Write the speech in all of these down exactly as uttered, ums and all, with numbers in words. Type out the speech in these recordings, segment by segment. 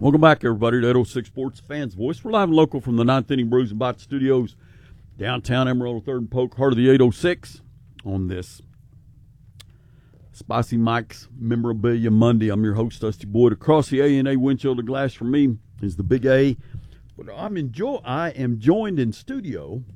Welcome back, everybody, to eight oh six Sports Fans Voice. We're live and local from the ninth Inning Brews and Bites Studios, downtown Amarillo, third and Polk, heart of the eight oh six on this Spicy Mike's Memorabilia Monday. I'm your host, Dusty Boyd. Across the A and A windshield of glass from me is the Big A. But I'm enjoy. I am joined in studio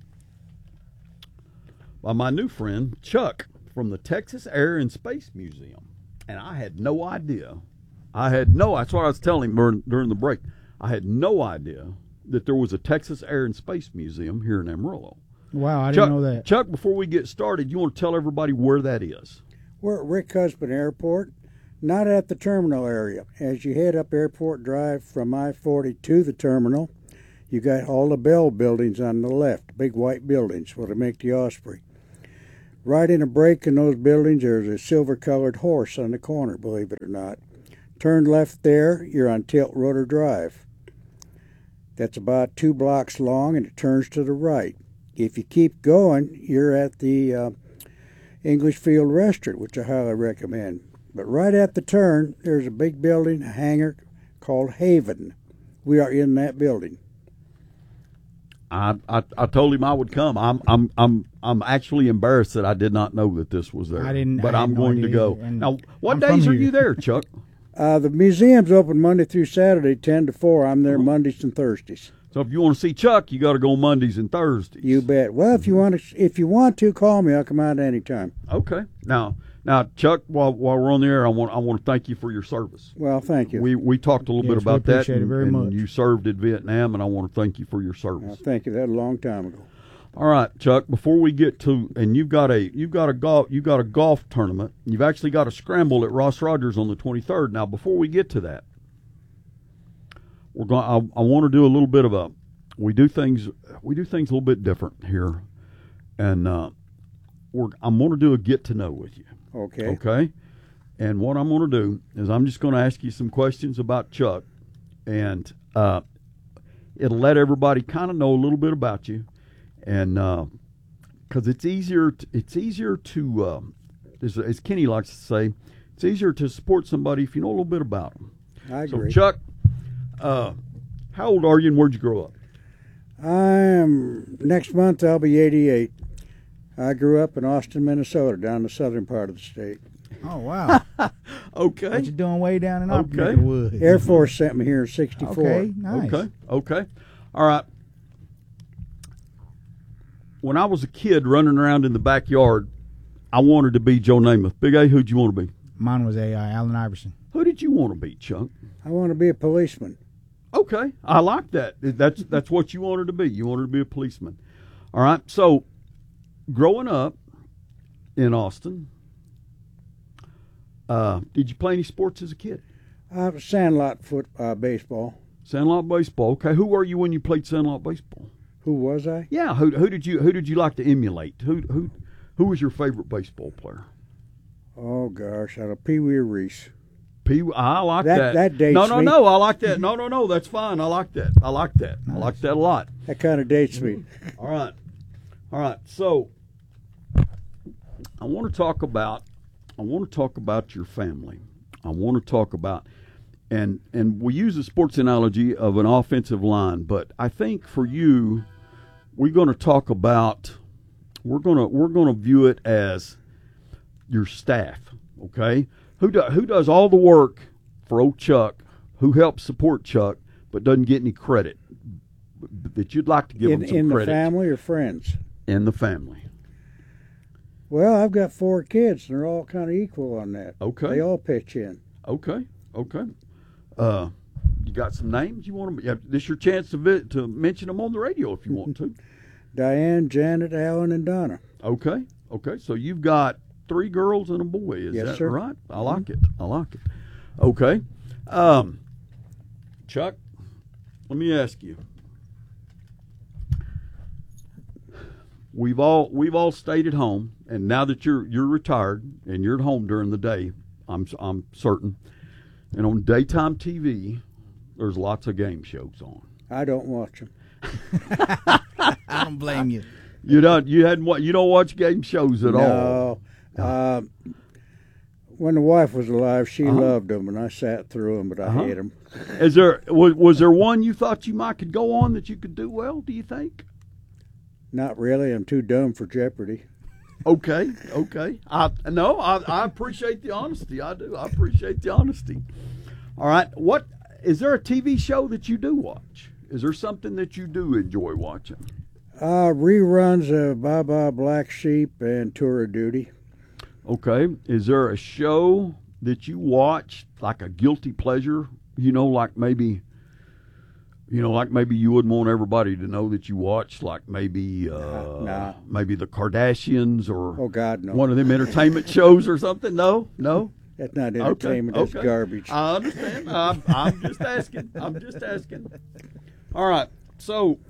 by my new friend, Chuck, from the Texas Air and Space Museum. And I had no idea. I had no, that's what I was telling him during, during the break. I had no idea that there was a Texas Air and Space Museum here in Amarillo. Wow, I Chuck, didn't know that. Chuck, before we get started, you want to tell everybody where that is? We're at Rick Husband Airport, not at the terminal area. As you head up Airport Drive from I forty to the terminal, you got all the Bell buildings on the left, big white buildings where they make the Osprey. Right in a break in those buildings, there's a silver-colored horse on the corner, believe it or not. Turn left there, you're on Tilt Rotor Drive. That's about two blocks long, and it turns to the right. If you keep going, you're at the uh, English Field Restaurant, which I highly recommend. But right at the turn, there's a big building, a hangar called Haven. We are in that building. I, I I told him I would come. I'm I'm I'm I'm actually embarrassed that I did not know that this was there. I didn't, but I I'm no going to go. Now, what I'm days from are here. you there, Chuck? Uh, the museum's open Monday through Saturday, ten to four. I'm there Mondays and Thursdays. So if you want to see Chuck, you got to go Mondays and Thursdays. You bet. Well, if you want to, if you want to, call me. I'll come out anytime. Okay. Now, now, Chuck, while while we're on the air, I want I want to thank you for your service. Well, thank you. We we talked a little Yes, bit about we that. appreciate it and, very and much. You served at Vietnam, and I want to thank you for your Well, service. thank you. That was a long time ago. All right, Chuck. Before we get to, and you've got a you've got a golf you got a golf tournament. You've actually got a scramble at Ross Rogers on the twenty-third. Now, before we get to that, we're going. I, I want to do a little bit of a. We do things. We do things a little bit different here, and uh, we're. I'm going to do a get to know with you. Okay. Okay. And what I'm going to do is I'm just going to ask you some questions about Chuck, and uh, it'll let everybody kind of know a little bit about you, and because uh, it's easier, to, it's easier to, um, as, as Kenny likes to say, it's easier to support somebody if you know a little bit about them. I agree. So, Chuck, uh, how old are you, and where'd you grow up? I'm next month. I'll be eighty-eight. I grew up in Austin, Minnesota, down the southern part of the state. Oh, wow. Okay. What you doing way down in our Okay. neck of the woods? Air Force sent me here in sixty-four. Okay, nice. Okay. Okay. All right. When I was a kid running around in the backyard, I wanted to be Joe Namath. Big A, who'd you want to be? Mine was A I, Allen Iverson. Who did you want to be, Chuck? I want to be a policeman. Okay. I like that. That's that's what you wanted to be. You wanted to be a policeman. All right. So, growing up in Austin, uh, did you play any sports as a kid? I was sandlot foot uh, baseball. Sandlot baseball. Okay. Who were you when you played sandlot baseball? Who was I? Yeah. Who who did you who did you like to emulate? Who who who was your favorite baseball player? Oh gosh, out of Pee Wee Reese. P. I like That- that. that dates no, no, me. no. I like that. No, no, no. That's fine. I like that. I like that. I like that a lot. That kind of dates me. All right. All right. So I want to talk about I want to talk about your family. I want to talk about and and we use a sports analogy of an offensive line, but I think for you we're going to talk about we're going to we're going to view it as your staff, okay? Who do, who does all the work for old Chuck, who helps support Chuck, but doesn't get any credit that you'd like to give In, them some in the credit? family or friends? In the family. Well, I've got four kids, and they're all kind of equal on that. Okay. They all pitch in. Okay. Okay. Uh, you got some names you want to? Yeah, this is your chance to vi- to mention them on the radio if you want to. Diane, Janet, Alan, and Donna. Okay. Okay. So you've got three girls and a boy. Is Yes, that sir. right? I like it. I like it. Okay. Um, Chuck, let me ask you. We've all we've all stayed at home, and now that you're you're retired and you're at home during the day, I'm I'm certain. And on daytime T V, there's lots of game shows on. I don't watch them. I don't blame you. You don't you hadn't wa- you don't watch game shows at all. No. Uh, when the wife was alive, she Uh-huh. loved them, and I sat through them, but I Uh-huh. hate them. Is there was, was there one you thought you might could go on that you could do well? Do you think? Not really. I'm too dumb for Jeopardy. Okay, okay. I no, I, I appreciate the honesty. I do. I appreciate the honesty. All right. What is there a T V show that you do watch? Is there something that you do enjoy watching? Uh, reruns of Baba Black Sheep and Tour of Duty. Okay. Is there a show that you watch like a guilty pleasure? You know, like maybe, you know, like maybe you wouldn't want everybody to know that you watch, like maybe, uh, Nah, nah. maybe the Kardashians or Oh God, no! one of them entertainment shows or something. No, no. That's not Okay, entertainment. That's okay. garbage. I understand. I'm, I'm just asking. I'm just asking. All right. So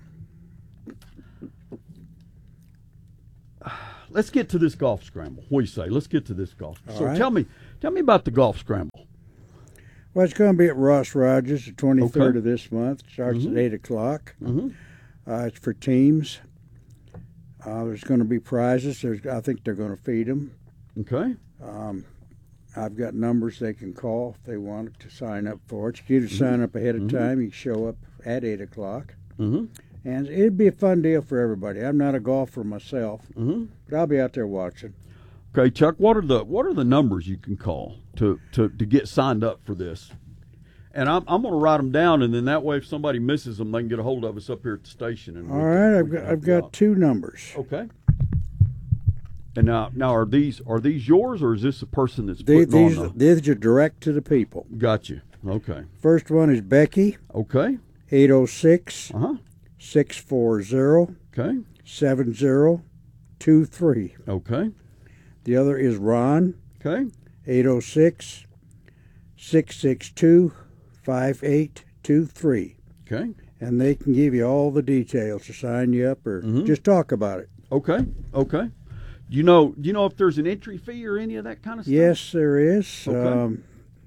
let's get to this golf scramble. What do you say? Let's get to this golf. All so right. tell me, tell me about the golf scramble. Well, it's going to be at Ross Rogers, the twenty-third Okay. of this month. It starts Mhm. at eight o'clock. Mhm. Uh, it's for teams. Uh, there's going to be prizes. There's, I think they're going to feed them. Okay. Um, I've got numbers they can call if they want to sign up for it. You can either sign up ahead of Mhm. time. You can show up at eight o'clock. Mm-hmm. And it'd be a fun deal for everybody. I'm not a golfer myself, Mm-hmm. but I'll be out there watching. Okay, Chuck. What are the what are the numbers you can call to to, to get signed up for this? And I'm I'm going to write them down, and then that way, if somebody misses them, they can get a hold of us up here at the station. And we All can- right, I've we got can help I've you got out. two numbers. Okay. And now, now are these are these yours, or is this a person that's They, putting these on? these are direct to the people. The, got you. Okay. First one is Becky, Okay. eight oh six, Uh huh. six four zero, Okay. seven zero two three. Okay. The other is Ron, Okay. eight oh six, six six two, five eight two three. Okay. And they can give you all the details to sign you up or Mhm. just talk about it. Okay. Okay. Do you know? Do you know if there's an entry fee or any of that kind of stuff? Yes, there is. Okay. Um,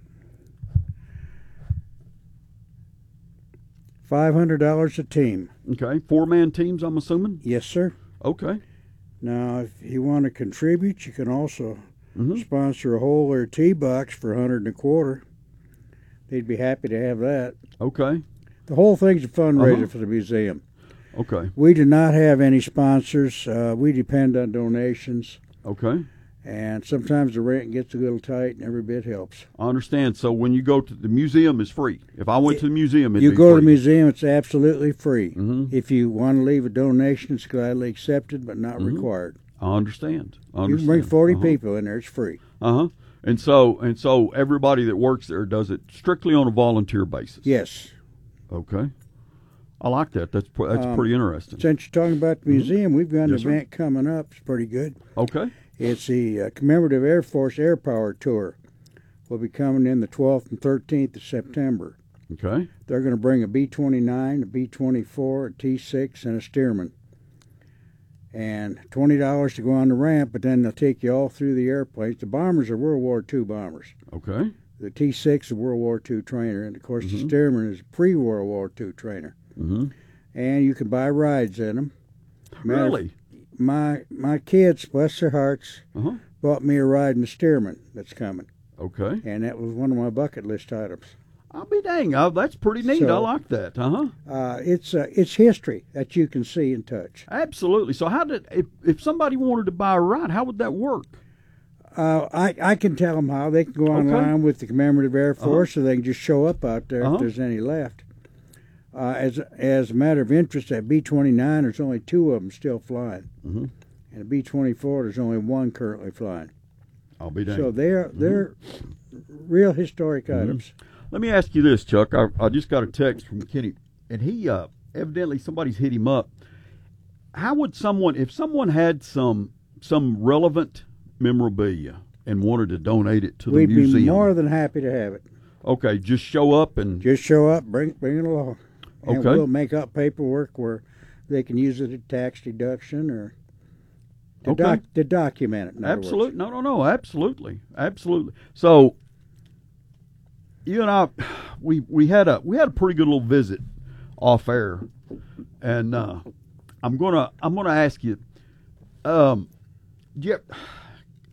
five hundred dollars a team. Okay. Four man teams, I'm assuming. Yes, sir. Okay. Now, if you want to contribute, you can also Mhm. sponsor a hole or tee box for a hundred and a quarter. They'd be happy to have that. Okay. The whole thing's a fundraiser Uh-huh. for the museum. Okay. We do not have any sponsors. Uh, we depend on donations, Okay. and sometimes the rent gets a little tight, and every bit helps. I understand. So when you go to the museum, is free. If I went to the museum, it'd You be go to the free. museum, it's absolutely free. Mhm. If you want to leave a donation, it's gladly accepted, but not Mhm. required. I understand. I You understand. can bring forty uh-huh. people in there; it's free. Uh huh. And so and so everybody that works there does it strictly on a volunteer basis. Yes. Okay. I like that. That's pr- that's Um, pretty interesting. Since you're talking about the museum, we've got an Yes, sir. event coming up. It's pretty good. Okay. It's the uh, Commemorative Air Force Air Power Tour. Will be coming in the twelfth and thirteenth of September. Okay. They're going to bring a B twenty-nine, a B twenty-four, a T six, and a Stearman. And twenty dollars to go on the ramp, but then they'll take you all through the airplanes. The bombers are World War Two bombers. Okay. The T six is a World War Two trainer, and of course Mhm. the Stearman is a pre-World War Two trainer. Mm-hmm. And you can buy rides in them. Really? My my kids, bless their hearts, Uh huh. bought me a ride in the Stearman that's coming, Okay. and that was one of my bucket list items. I'll be dang. Oh, that's pretty neat. I So- like that. Uh huh. Uh, it's uh, it's history that you can see and touch. Absolutely. So how did if if somebody wanted to buy a ride, how would that work? Uh, I I can tell them how they can go Okay. online with the Commemorative Air Uh-huh. Force, or they can just show up out there Uh-huh. if there's any left. Uh, as as a matter of interest, at B twenty-nine, there's only two of them still flying, Mhm. and at B twenty-four, there's only one currently flying. I'll be dang. So they're Mm-hmm. they're real historic items. Let me ask you this, Chuck. I, I just got a text from Kenny, and he uh, evidently somebody's hit him up. How would someone, if someone had some some relevant memorabilia and wanted to donate it to the We'd museum? be more than happy to have it. Okay, just show up and Just show up, bring bring it along, and Okay. we'll make up paperwork where they can use it as tax deduction or to, Okay. doc, to document it. in other words. absolutely, no, no, no, absolutely, absolutely. So you and I, we we had a we had a pretty good little visit off air, and uh, I'm gonna I'm gonna ask you, um, yeah,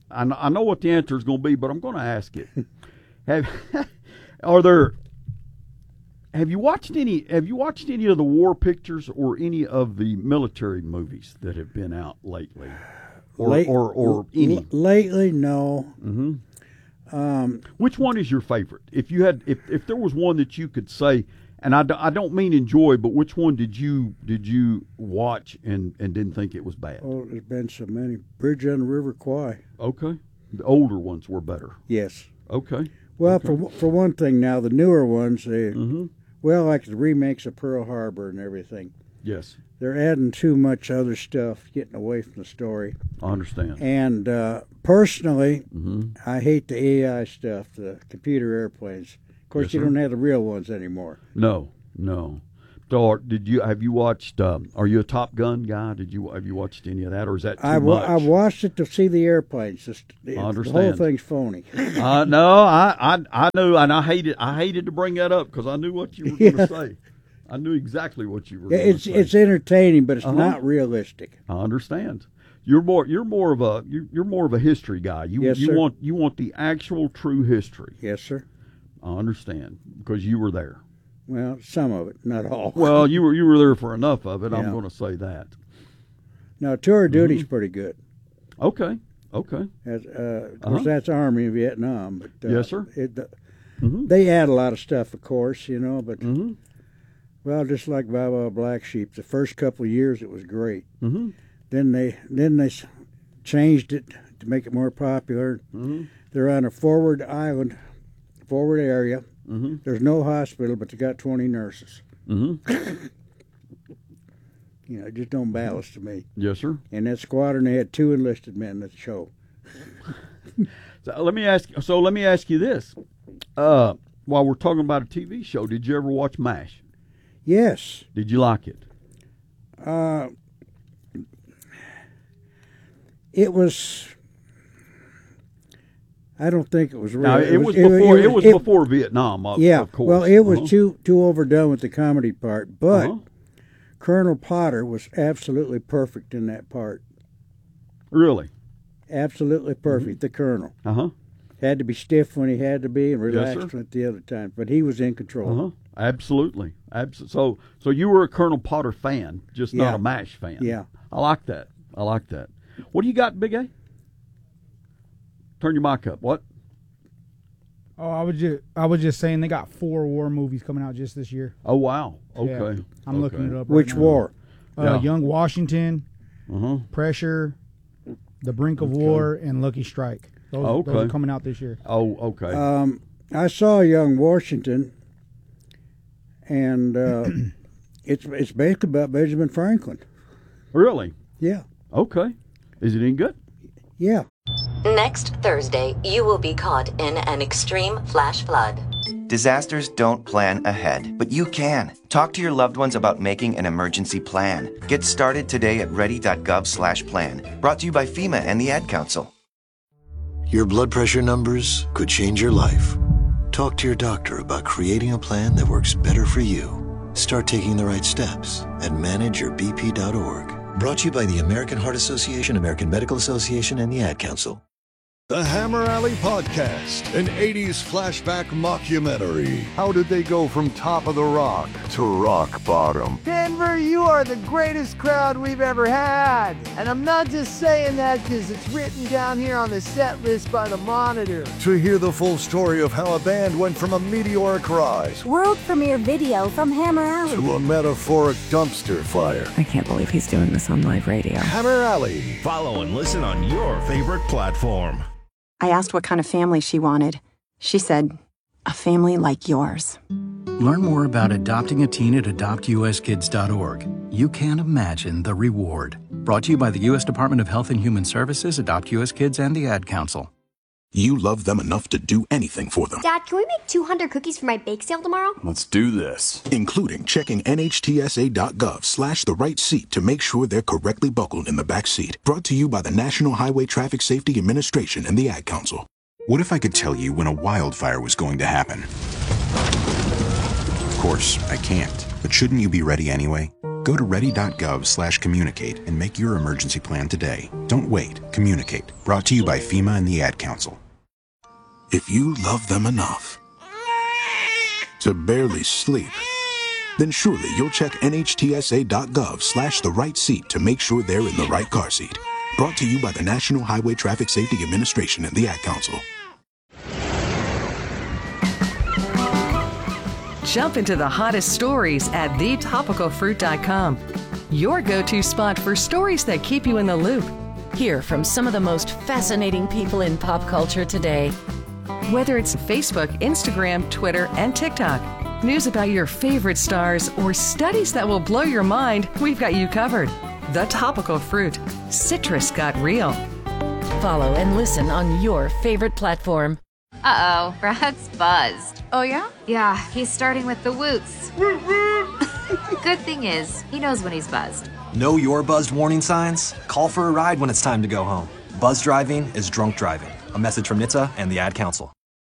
I, kn- I know what the answer is going to be, but I'm going to ask it. have are there? Have you watched any? Have you watched any of the war pictures or any of the military movies that have been out lately, or Late- or, or any? L- lately, no. hmm Um, Which one is your favorite? If you had, if, if there was one that you could say, and I, do, I don't mean enjoy, but which one did you did you watch and, and didn't think it was bad? oh, there's been so many. Bridge on the River Kwai. Okay, the older ones were better. Yes. Okay. Well, Okay. for for one thing, now the newer ones, they, Mm-hmm. well, like the remakes of Pearl Harbor and everything, Yes, they're adding too much other stuff, getting away from the story. I understand. And uh, personally, Mm-hmm. I hate the A I stuff, the computer airplanes. Of course, Yes, you sir. don't have the real ones anymore. No, no. So, are- did you have you watched? Um, are you a Top Gun guy? Did you have you watched any of that, or is that too I, wa- much? I watched it to see the airplanes. Just, it- the whole understand. thing's phony. uh, no, I, I I knew, and I hated I hated to bring that up because I knew what you were going to Yeah. say. I knew exactly what you were going to It's say. it's entertaining, but it's Uh-huh. not realistic. I understand. You're more you're more of a you're, you're more of a history guy. You Yes, you sir. want you want the actual true history. Yes, sir. I understand because you were there. Well, some of it, not all. Well, you were you were there for enough of it. I'm Yeah. going to say that. Now, tour of duty's Mm-hmm. pretty good. Okay. Okay. As, uh, of Uh-huh. course, that's Army in Vietnam. But uh, Yes, sir. It, the, Mhm. They add a lot of stuff, of course, you know. But Mhm. well, just like Baba Black Sheep, the first couple of years it was great. Mhm. Then they then they s- changed it to make it more popular. Mhm. They're on a forward island, forward area. Mhm. There's no hospital, but they got twenty nurses. Mhm. You know, it just don't balance to me. Yes, sir. And that squadron, they had two enlisted men at the show. So let me ask. So let me ask you this. Uh, while we're talking about a T V show, did you ever watch MASH? Yes. Did you like it? Uh, it was. I don't think it was real. Now, it, was before. It, was it- before Vietnam. Of, Yeah. Of course. Well, it was Uh-huh. too too overdone with the comedy part, but Uh-huh. Colonel Potter was absolutely perfect in that part. Really. Absolutely perfect. Mm-hmm. The Colonel Uh huh. had to be stiff when he had to be and Yes, relaxed sir. at the other times, but he was in control. Uh huh. Absolutely. Abs- So, so you were a Colonel Potter fan, just not Yeah. a MASH fan. Yeah. I like that. I like that. What do you got, Big A? Turn your mic up. What? Oh, I was just I was just saying they got four war movies coming out just this year. Oh wow. Yeah. Okay. I'm okay. looking it up. Which right now. war? Uh, Yeah. Young Washington, Uh huh. Pressure, The Brink of Okay. War, and Lucky Strike. Those, Oh, those are okay. coming out this year. Oh, okay. Um, I saw Young Washington, and uh, it's it's basically about Benjamin Franklin. really? Yeah. Okay. Is it any good? Yeah. Next Thursday, you will be caught in an extreme flash flood. Disasters don't plan ahead, but you can. Talk to your loved ones about making an emergency plan. Get started today at ready dot gov slash plan. Brought to you by FEMA and the Ad Council. Your blood pressure numbers could change your life. Talk to your doctor about creating a plan that works better for you. Start taking the right steps at manage your b p dot org. Brought to you by the American Heart Association, American Medical Association, and the Ad Council. The Hammer Alley Podcast, an eighties flashback mockumentary. How did they go from top of the rock to rock bottom? Denver, you are the greatest crowd we've ever had. And I'm not just saying that because it's written down here on the set list by the Monitor. To hear the full story of how a band went from a meteoric rise World premiere video from Hammer Alley. to a metaphoric dumpster fire. I can't believe he's doing this on live radio. Hammer Alley. Follow and listen on your favorite platform. I asked what kind of family she wanted. She said, a family like yours. Learn more about adopting a teen at adopt u s kids dot org. You can't imagine the reward. Brought to you by the U S Department of Health and Human Services, Adopt U S Kids, and the Ad Council. You love them enough to do anything for them. Dad, can we make two hundred cookies for my bake sale tomorrow? Let's do this. Including checking N H T S A dot gov slash the right seat to make sure they're correctly buckled in the back seat. Brought to you by the National Highway Traffic Safety Administration and the Ad Council. What if I could tell you when a wildfire was going to happen? Of course, I can't. But shouldn't you be ready anyway? Go to ready.gov slash communicate and make your emergency plan today. Don't wait. Communicate. Brought to you by FEMA and the Ad Council. If you love them enough to barely sleep, then surely you'll check nhtsa.gov slash the right seat to make sure they're in the right car seat. Brought to you by the National Highway Traffic Safety Administration and the Ad Council. Jump into the hottest stories at the topical fruit dot com. Your go-to spot for stories that keep you in the loop. Hear from some of the most fascinating people in pop culture today. Whether it's Facebook, Instagram, Twitter, and TikTok, news about your favorite stars, or studies that will blow your mind, we've got you covered. The Topical Fruit. Citrus got real. Follow and listen on your favorite platform. Uh-oh, Brad's buzzed. Oh, yeah? Yeah, he's starting with the woots. Good thing is, he knows when he's buzzed. Know your buzzed warning signs? Call for a ride when it's time to go home. Buzz driving is drunk driving. A message from N H T S A and the Ad Council.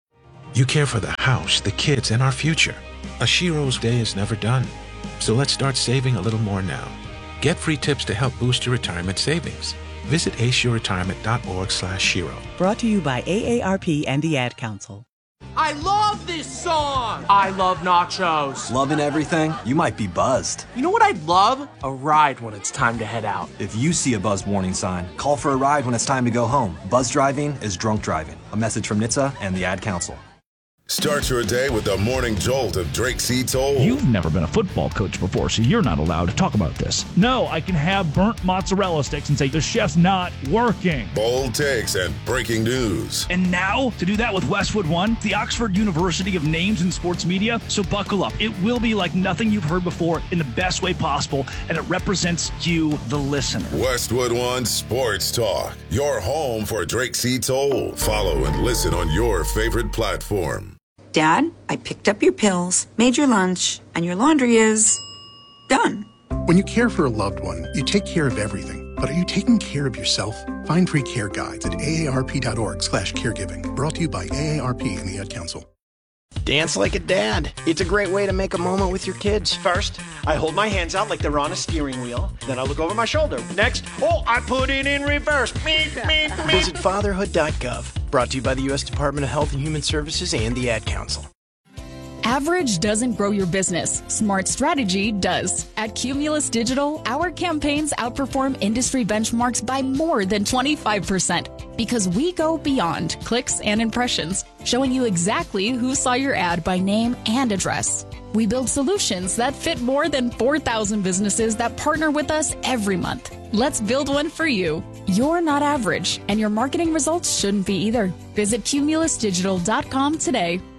You care for the house, the kids, and our future. A Shiro's day is never done. So let's start saving a little more now. Get free tips to help boost your retirement savings. Visit aceyourretirement.org slash Shiro. Brought to you by A A R P and the Ad Council. I love this song! I love nachos. Loving everything? You might be buzzed. You know what I'd love? A ride when it's time to head out. If you see a buzzed warning sign, call for a ride when it's time to go home. Buzz driving is drunk driving. A message from N H T S A and the Ad Council. Start your day with the morning jolt of Drake C. Toll. You've never been a football coach before, so you're not allowed to talk about this. No, I can have burnt mozzarella sticks and say the chef's not working. Bold takes and breaking news. And now, to do that with Westwood One, the Oxford University of Names in Sports Media. So buckle up. It will be like nothing you've heard before in the best way possible, and it represents you, the listener. Westwood One Sports Talk, your home for Drake C. Toll. Follow and listen on your favorite platform. Dad, I picked up your pills, made your lunch, and your laundry is done. When you care for a loved one, you take care of everything. But are you taking care of yourself? Find free care guides at aarp.org slash caregiving. Brought to you by A A R P and the Ad Council. Dance like a dad. It's a great way to make a moment with your kids. First, I hold my hands out like they're on a steering wheel. Then I look over my shoulder. Next, oh, I put it in reverse. Meep, meep, meep. Visit fatherhood dot gov. Brought to you by the U S Department of Health and Human Services and the Ad Council. Average doesn't grow your business. Smart strategy does. At Cumulus Digital, our campaigns outperform industry benchmarks by more than twenty-five percent because we go beyond clicks and impressions, showing you exactly who saw your ad by name and address. We build solutions that fit more than four thousand businesses that partner with us every month. Let's build one for you. You're not average, and your marketing results shouldn't be either. Visit cumulus digital dot com today.